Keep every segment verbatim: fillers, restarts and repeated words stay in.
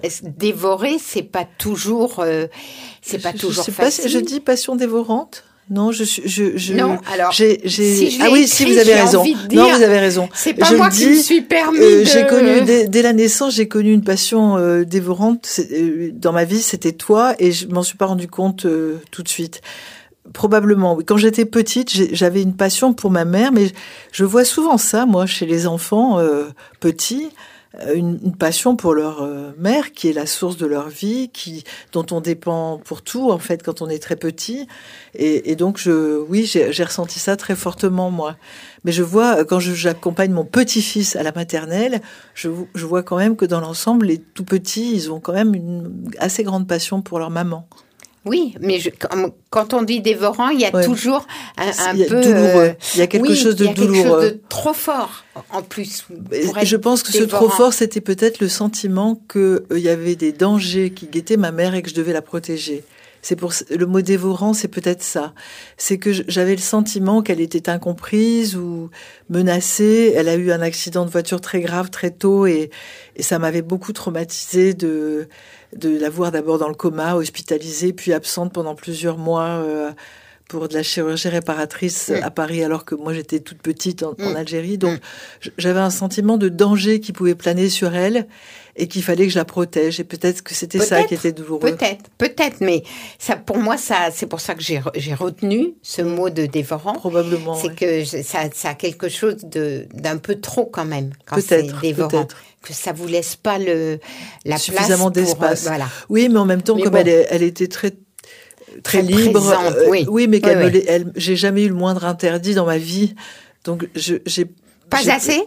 Dévorer, c'est pas toujours, euh, c'est pas je, toujours je facile. Pas, je dis passion dévorante. Non, je suis, je, je. Non, alors. J'ai, j'ai... Si je ah oui, écrit, si vous avez raison. Dire, non, vous avez raison. C'est pas je moi le qui dis, me suis permis euh, de. J'ai connu dès, dès la naissance, j'ai connu une passion euh, dévorante euh, dans ma vie. C'était toi, et je m'en suis pas rendu compte euh, tout de suite. Probablement, oui. Quand j'étais petite, j'avais une passion pour ma mère, mais je vois souvent ça, moi, chez les enfants euh, petits. Une, une passion pour leur euh, mère qui est la source de leur vie, qui dont on dépend pour tout en fait quand on est très petit. Et, et donc je, oui, j'ai, j'ai ressenti ça très fortement moi. Mais je vois quand je, j'accompagne mon petit-fils à la maternelle, je, je vois quand même que dans l'ensemble, les tout petits, ils ont quand même une assez grande passion pour leur maman. Oui, mais je, quand on dit dévorant, il y a ouais. toujours un, un il y a peu douloureux. Euh, il y a quelque oui, chose de il y a douloureux. quelque chose de trop fort en plus. Et je pense que dévorant. Ce trop fort, c'était peut-être le sentiment qu'il euh, y avait des dangers qui guettaient ma mère et que je devais la protéger. C'est pour le mot dévorant, c'est peut-être ça. C'est que j'avais le sentiment qu'elle était incomprise ou menacée. Elle a eu un accident de voiture très grave très tôt et, et ça m'avait beaucoup traumatisée de de la voir d'abord dans le coma, hospitalisée, puis absente pendant plusieurs mois euh, pour de la chirurgie réparatrice mmh. à Paris, alors que moi j'étais toute petite en, mmh. en Algérie. Donc mmh. j'avais un sentiment de danger qui pouvait planer sur elle et qu'il fallait que je la protège. Et peut-être que c'était peut-être, ça qui était douloureux. Peut-être, peut-être, mais ça, pour moi, ça, c'est pour ça que j'ai, j'ai retenu ce mot de dévorant. Probablement. C'est ouais. que je, ça, ça a quelque chose de, d'un peu trop quand même quand peut-être, c'est dévorant. Peut-être. Que ça vous laisse pas le la suffisamment place d'espace. Pour, euh, voilà. Oui, mais en même temps, mais comme bon. elle, est, elle était très très, très libre. Présente, euh, oui. oui, mais oui, qu'elle oui. me, elle, j'ai jamais eu le moindre interdit dans ma vie. Donc, je, j'ai pas j'ai, assez.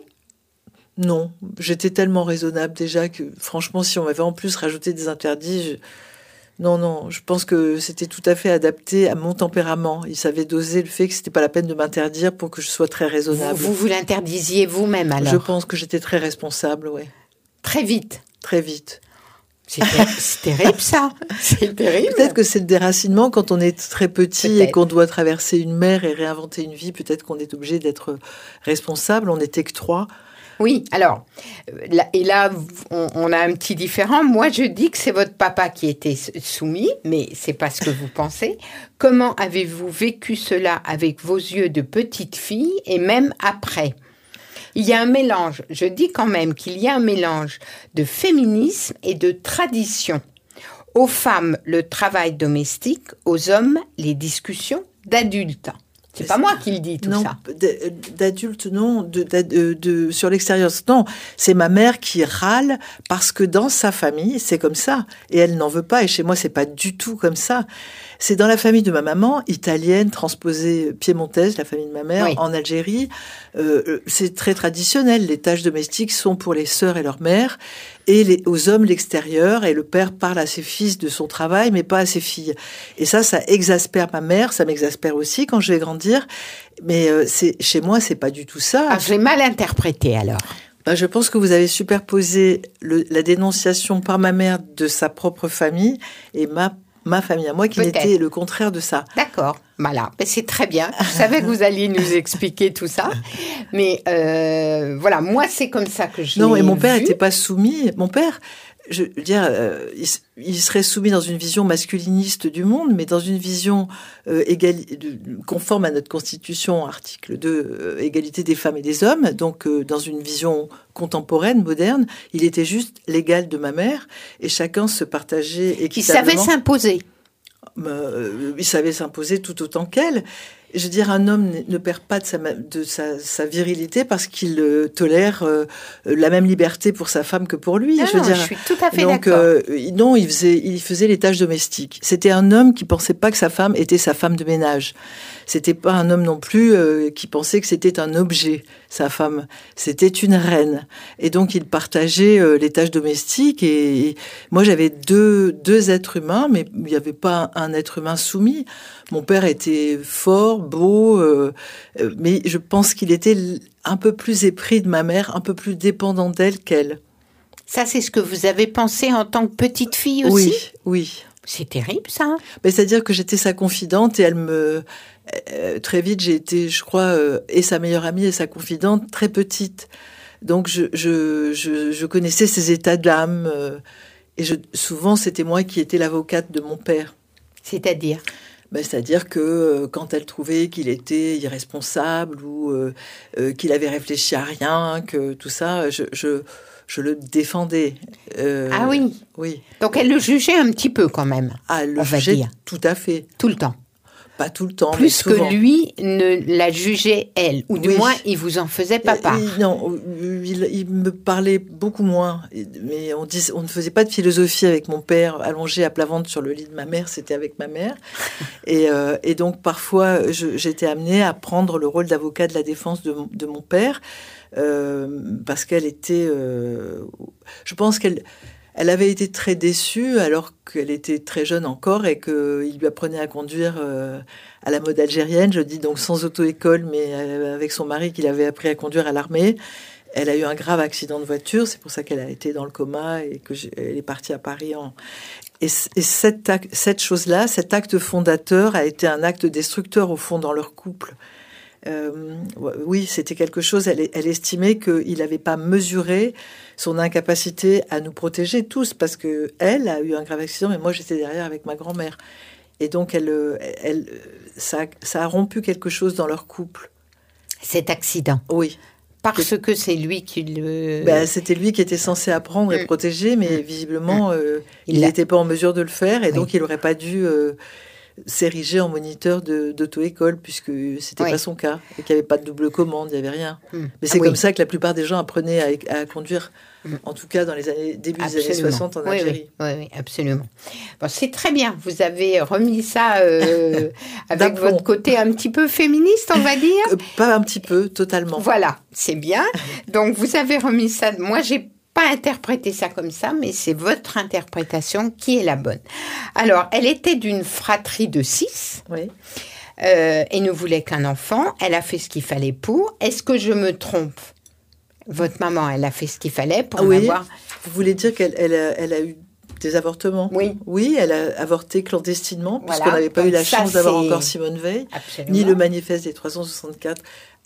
Non, j'étais tellement raisonnable déjà que, franchement, si on m'avait en plus rajouté des interdits, je... non, non, je pense que c'était tout à fait adapté à mon tempérament. Il savait doser le fait que c'était pas la peine de m'interdire pour que je sois très raisonnable. Vous vous, vous l'interdisiez vous-même alors? Je pense que j'étais très responsable, oui. Très vite. Très vite. C'est, ter- c'est terrible, ça. C'est terrible. Peut-être que c'est le déracinement quand on est très petit peut-être. Et qu'on doit traverser une mer et réinventer une vie. Peut-être qu'on est obligé d'être responsable. On n'était que trois. Oui, alors, là, et là, on, on a un petit différent. Moi, je dis que c'est votre papa qui était soumis, mais c'est pas ce que vous pensez. Comment avez-vous vécu cela avec vos yeux de petite fille et même après ? Il y a un mélange, je dis quand même qu'il y a un mélange de féminisme et de tradition. Aux femmes, le travail domestique, aux hommes, les discussions d'adultes. C'est pas moi qui le dis, tout non, ça. D'adulte, non. De, de, de, de, sur l'extérieur, non. C'est ma mère qui râle parce que dans sa famille, c'est comme ça. Et elle n'en veut pas. Et chez moi, c'est pas du tout comme ça. C'est dans la famille de ma maman, italienne, transposée piémontaise, la famille de ma mère, oui. en Algérie. Euh, c'est très traditionnel. Les tâches domestiques sont pour les sœurs et leur mère. Et les, aux hommes l'extérieur, et le père parle à ses fils de son travail, mais pas à ses filles. Et ça, ça exaspère ma mère, ça m'exaspère aussi quand je vais grandir. Mais euh, c'est, chez moi, c'est pas du tout ça. Ah, j'ai mal interprété alors. Ben, je pense que vous avez superposé le, la dénonciation par ma mère de sa propre famille et ma ma famille à moi, qui Peut-être. N'était le contraire de ça. D'accord, voilà, ben, c'est très bien. Je savais que vous alliez nous expliquer tout ça, mais euh, voilà, moi c'est comme ça que je non, l'ai et mon père vu. n'était pas soumis. Mon père, je veux dire, euh, il, il serait soumis dans une vision masculiniste du monde, mais dans une vision euh, égali- de, conforme à notre Constitution, article deux, euh, égalité des femmes et des hommes, donc euh, dans une vision contemporaine, moderne, il était juste l'égal de ma mère, et chacun se partageait équitablement. Il savait s'imposer. Euh, il savait s'imposer tout autant qu'elle. Je veux dire, un homme ne perd pas de sa, de sa, sa virilité parce qu'il euh, tolère euh, la même liberté pour sa femme que pour lui. Non, je veux non, dire, je suis tout à fait donc, d'accord. Euh, non, il faisait, il faisait les tâches domestiques. C'était un homme qui pensait pas que sa femme était sa femme de ménage. C'était pas un homme non plus euh, qui pensait que c'était un objet, sa femme. C'était une reine. Et donc, il partageait euh, les tâches domestiques. Et, et moi, j'avais deux, deux êtres humains, mais il n'y avait pas un, un être humain soumis. Mon père était fort, beau, euh, euh, mais je pense qu'il était un peu plus épris de ma mère, un peu plus dépendant d'elle qu'elle. Ça, c'est ce que vous avez pensé en tant que petite fille aussi ? Oui, oui. C'est terrible, ça. Mais c'est-à-dire que j'étais sa confidente et elle me... Euh, très vite, j'ai été, je crois, euh, et sa meilleure amie et sa confidente, très petite. Donc, je, je, je, je connaissais ses états d'âme. Euh, Et je, souvent, c'était moi qui étais l'avocate de mon père. C'est-à-dire ? Ben, c'est-à-dire que euh, quand elle trouvait qu'il était irresponsable ou euh, euh, qu'il avait réfléchi à rien, que tout ça, je, je, je le défendais. Euh, ah oui. Oui. Donc elle le jugeait un petit peu quand même. Ah, elle le jugeait tout à fait. Tout le temps. Pas tout le temps, plus mais souvent. Que lui ne la jugeait elle, ou du oui. moins il vous en faisait pas part. Et, non, il, il me parlait beaucoup moins. Mais on, dis, on ne faisait pas de philosophie avec mon père allongé à plat ventre sur le lit de ma mère. C'était avec ma mère. et, euh, et donc parfois je, j'étais amenée à prendre le rôle d'avocat de la défense de, de mon père euh, parce qu'elle était. Euh, je pense qu'elle. Elle avait été très déçue alors qu'elle était très jeune encore et qu'il lui apprenait à conduire euh, à la mode algérienne. Je dis donc sans auto-école, mais euh, avec son mari qu'il avait appris à conduire à l'armée. Elle a eu un grave accident de voiture, c'est pour ça qu'elle a été dans le coma et qu'elle est partie à Paris. En... Et, et cette, acte, cette chose-là, cet acte fondateur a été un acte destructeur au fond dans leur couple. Euh, oui, c'était quelque chose. Elle, elle estimait qu'il n'avait pas mesuré son incapacité à nous protéger tous, parce que elle a eu un grave accident, mais moi j'étais derrière avec ma grand-mère, et donc elle, elle, ça, ça a rompu quelque chose dans leur couple. Cet accident. Oui. Parce que, que c'est lui qui le. Ben, c'était lui qui était censé apprendre et mmh. protéger, mais mmh. visiblement mmh. Euh, il n'était pas en mesure de le faire, et oui. donc il n'aurait pas dû. Euh, s'ériger en moniteur de, d'auto-école, puisque c'était oui. pas son cas, et qu'il n'y avait pas de double commande, il n'y avait rien. Mmh. Mais c'est ah, comme oui. ça que la plupart des gens apprenaient à, à conduire, mmh. en tout cas dans les années, début absolument. Des années soixante en oui, Algérie. Oui, oui, oui, absolument. Bon, c'est très bien, vous avez remis ça euh, avec votre côté un petit peu féministe, on va dire. euh, Pas un petit peu, totalement. Voilà, c'est bien. Donc vous avez remis ça, moi j'ai pas interpréter ça comme ça, mais c'est votre interprétation qui est la bonne. Alors, elle était d'une fratrie de six oui. euh, et ne voulait qu'un enfant. Elle a fait ce qu'il fallait pour. Est-ce que je me trompe ? Votre maman, elle a fait ce qu'il fallait pour ah, oui. avoir... Vous voulez dire qu'elle elle a, elle a eu des avortements ? Oui. Oui, elle a avorté clandestinement, voilà. Puisqu'on n'avait pas Donc eu la ça, chance d'avoir c'est... encore Simone Veil, Absolument. Ni le manifeste des trois cent soixante-quatre.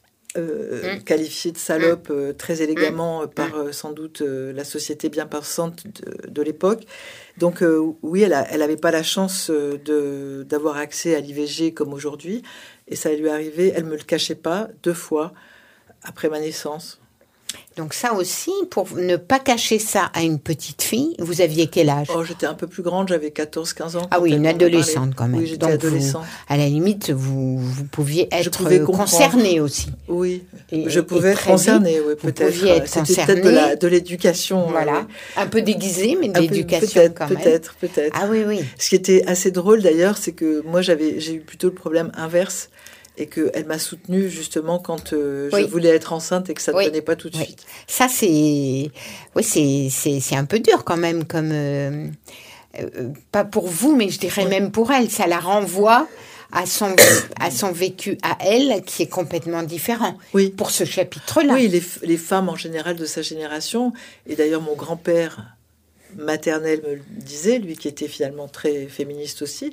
Euh, mmh. qualifié de salope euh, très élégamment mmh. par euh, sans doute euh, la société bien pensante de, de l'époque. Donc euh, oui, elle n'avait pas la chance euh, de, d'avoir accès à l'I V G comme aujourd'hui. Et ça lui est arrivé, elle ne me le cachait pas, deux fois après ma naissance. Donc ça aussi, pour ne pas cacher ça à une petite fille, vous aviez quel âge ? Oh, j'étais un peu plus grande, j'avais quatorze quinze ans. Ah oui, une adolescente quand même. Oui, j'étais Donc adolescente. Vous, à la limite, vous, vous pouviez être concernée aussi. Oui, et, je pouvais être concernée, oui, peut-être. Vous pouviez être C'était concernée. peut-être de, la, de l'éducation. Voilà, oui. Un peu déguisée, mais de l'éducation peut-être, quand même. Peut-être, peut-être. Ah oui, oui. Ce qui était assez drôle d'ailleurs, c'est que moi, j'avais, j'ai eu plutôt le problème inverse. Et qu'elle m'a soutenue justement quand euh, oui. je voulais être enceinte et que ça ne oui. tenait pas tout de oui. suite. Ça, c'est... Oui, c'est, c'est, c'est un peu dur quand même, comme... Euh, euh, pas pour vous, mais je dirais oui. même pour elle. Ça la renvoie à son, à son vécu à elle, qui est complètement différent. Oui. Pour ce chapitre-là. Oui, les, les femmes en général de sa génération, et d'ailleurs mon grand-père maternel me le disait, lui qui était finalement très féministe aussi,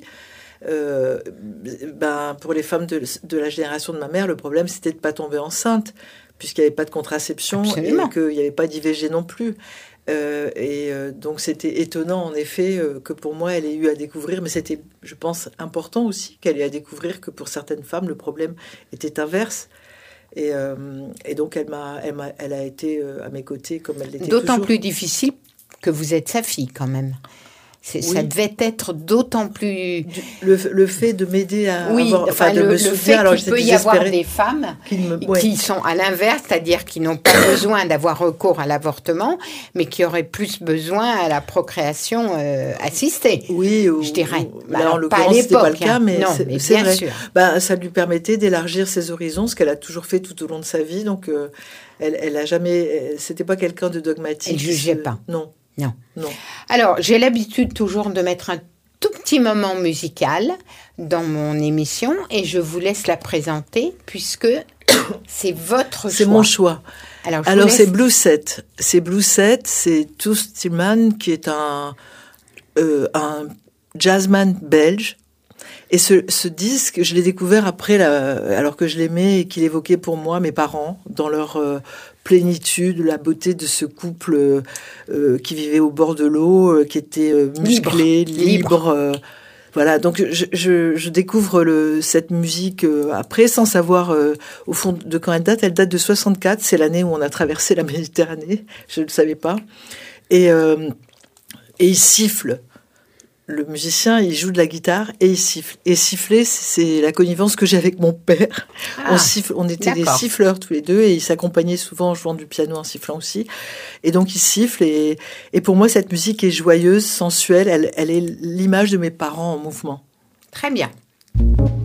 Euh, ben, pour les femmes de, de la génération de ma mère, le problème c'était de ne pas tomber enceinte, puisqu'il n'y avait pas de contraception. Absolument. Et qu'il n'y avait pas d'I V G non plus. Euh, et euh, donc c'était étonnant en effet euh, que pour moi elle ait eu à découvrir, mais c'était, je pense, important aussi qu'elle ait à découvrir que pour certaines femmes le problème était inverse. Et, euh, et donc elle, m'a, elle, m'a, elle a été à mes côtés comme elle l'était D'autant toujours. Plus difficile que vous êtes sa fille quand même. C'est, oui. Ça devait être d'autant plus... Le, le fait de m'aider à oui, avoir... Enfin, de le, me le soutenir, fait alors qu'il peut y avoir des femmes qui, me, ouais. qui sont à l'inverse, c'est-à-dire qui n'ont pas besoin d'avoir recours à l'avortement, mais qui auraient plus besoin à la procréation euh, assistée. Oui, ou, je dirais. Ou, bah, alors, en l'occurrence, pas à l'époque, c'était pas le cas, hein. mais, non, c'est, mais c'est bien vrai. sûr. Bah, ça lui permettait d'élargir ses horizons, ce qu'elle a toujours fait tout au long de sa vie. Donc, euh, elle, elle a jamais... Elle, c'était pas quelqu'un de dogmatique. Elle jugeait pas. Non. Non. non. Alors, j'ai l'habitude toujours de mettre un tout petit moment musical dans mon émission et je vous laisse la présenter puisque c'est votre c'est choix. Mon choix. Alors, Alors laisse... c'est Blue Set. C'est Blue Set, c'est Toos Tilman qui est un, euh, un jazzman belge. Et ce, ce disque, je l'ai découvert après, la, alors que je l'aimais et qu'il évoquait pour moi mes parents dans leur... Euh, plénitude, la beauté de ce couple euh, qui vivait au bord de l'eau, euh, qui était euh, musclé, libre. libre, libre. Euh, Voilà, donc je, je, je découvre le, cette musique euh, après, sans savoir euh, au fond de quand elle date. Elle date de soixante-quatre, c'est l'année où on a traversé la Méditerranée, je ne le savais pas. Et, euh, et il siffle. Le musicien, il joue de la guitare et il siffle. Et siffler, c'est la connivence que j'ai avec mon père. Ah, on siffle, on était d'accord. des siffleurs tous les deux et il s'accompagnait souvent en jouant du piano, en sifflant aussi. Et donc il siffle et, et pour moi cette musique est joyeuse, sensuelle. Elle, elle est l'image de mes parents en mouvement. Très bien.